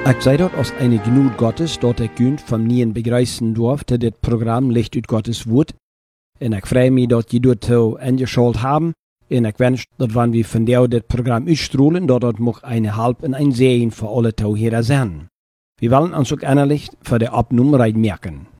Ich sei dort aus eine Gnut Gottes, dort ich günd vom Nien begreifen durfte, das Programm Licht ut Gottes Wort. Und ich freue mich, dass die dort so eingeschaltet haben. Und ich wünsche, dass wenn wir von der das Programm ausstrahlen, dort mag eine Halb und ein Sehen für alle Tauhörer sein. Wir wollen uns auch innerlich für die Abnummerung merken.